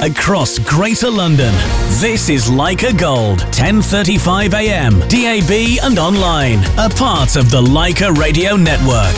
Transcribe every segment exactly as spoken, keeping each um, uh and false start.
across Greater London. This is Leica Gold, ten thirty-five a m, D A B and online. A part of the Leica Radio Network.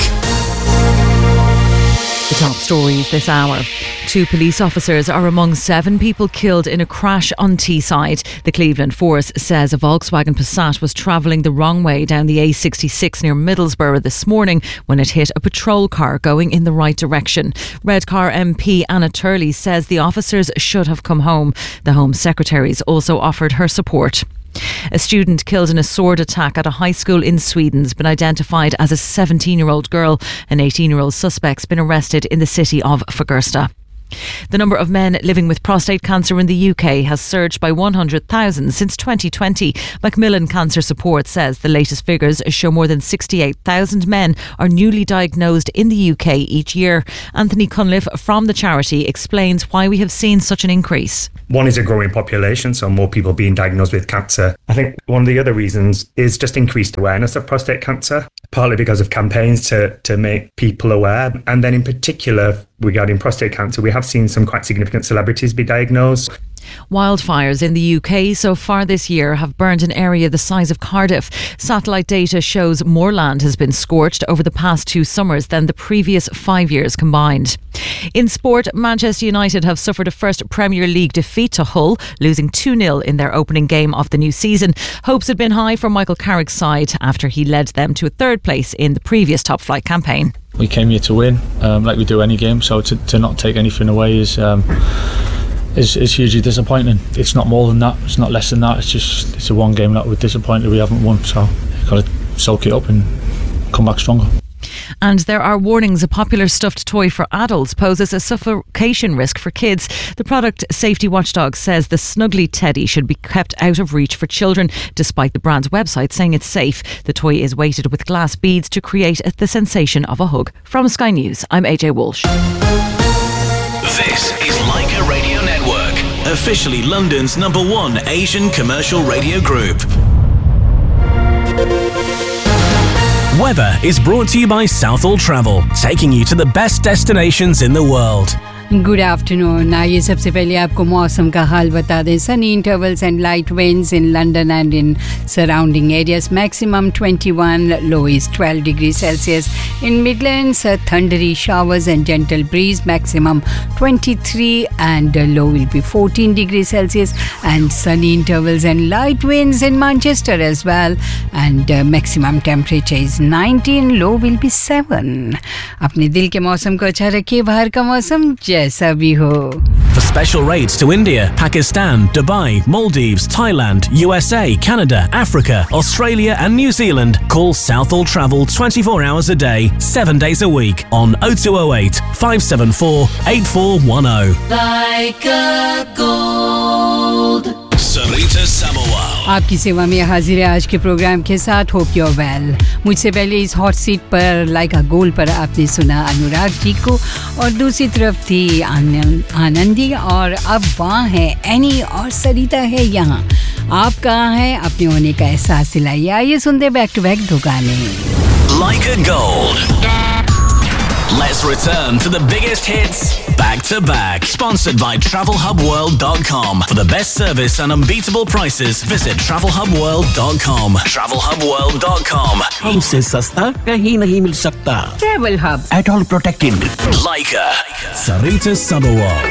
The top stories this hour. Two police officers are among seven people killed in a crash on Teesside. The Cleveland Force says a Volkswagen Passat was travelling the wrong way down the A sixty-six near Middlesbrough this morning when it hit a patrol car going in the right direction. Redcar M P Anna Turley says the officers should have come home. The Home Secretary's also offered her support. A student killed in a sword attack at a high school in Sweden has been identified as a seventeen-year-old girl. An eighteen-year-old suspect's been arrested in the city of Fagersta. The number of men living with prostate cancer in the U K has surged by one hundred thousand since twenty twenty. Macmillan Cancer Support says the latest figures show more than sixty-eight thousand men are newly diagnosed in the U K each year. Anthony Cunliffe from the charity explains why we have seen such an increase. One is a growing population, so more people being diagnosed with cancer. I think one of the other reasons is just increased awareness of prostate cancer, partly because of campaigns to, to make people aware. And then in particular, regarding prostate cancer, we have seen some quite significant celebrities be diagnosed. Wildfires in the U K so far this year have burned an area the size of Cardiff. Satellite data shows more land has been scorched over the past two summers than the previous five years combined. In sport, Manchester United have suffered a first Premier League defeat to Hull, losing two nil in their opening game of the new season. Hopes had been high for Michael Carrick's side after he led them to a third place in the previous top flight campaign. We came here to win, um, like we do any game, so to, to not take anything away is... Um Is, is hugely disappointing. It's not more than that, it's not less than that, it's just it's a one game that we're disappointed we haven't won, so you've got to soak it up and come back stronger. And there are warnings a popular stuffed toy for adults poses a suffocation risk for kids. The product safety watchdog says the Snuggly Teddy should be kept out of reach for children, despite the brand's website saying it's safe. The toy is weighted with glass beads to create the sensation of a hug. From Sky News, I'm A J Walsh. This is Leica Radio Network, officially London's number one Asian commercial radio group. Weather is brought to you by Southall Travel, taking you to the best destinations in the world. Good afternoon. आइए सबसे पहले आपको मौसम का हाल बता दें. Sunny intervals and light winds in London and in surrounding areas. Maximum twenty-one, low is twelve degrees Celsius. In Midlands, uh, thundery showers and gentle breeze. Maximum twenty-three and uh, low will be fourteen degrees Celsius. And sunny intervals and light winds in Manchester as well. And uh, maximum temperature is nineteen, low will be seven. अपने दिल के मौसम को अच्छा रखिए. बाहर का मौसम जैसा भी हो. For special rates to India, Pakistan, Dubai, Maldives, Thailand, U S A, Canada, Africa, Australia and New Zealand, call Southall Travel twenty-four hours a day, seven days a week on oh two oh eight, five seven four, eight four one oh. Leica Gold. Sarita Sabawal आपकी सेवा में हाजिर है आज के programme के साथ. Hope you are well. मुझसे पहले इस हॉट सीट पर लाइका गोल्ड पर आपने सुना अनुराग जी को, और दूसरी तरफ थी आनंदी, और अब वहाँ है एनी और सरिता है यहाँ. आप कहाँ हैं? अपने होने का एहसास दिलाइए. आइए सुनते बैक टू बैक दो गाने. Leica Gold. Let's return to the biggest hits back to back. Sponsored by travel hub world dot com. For the best service and unbeatable prices, visit travel hub world dot com. travel hub world dot com. हमसे सस्ता कहीं नहीं मिल सकता. Travel Hub. At all protected. Leica. Sarita Sabawal.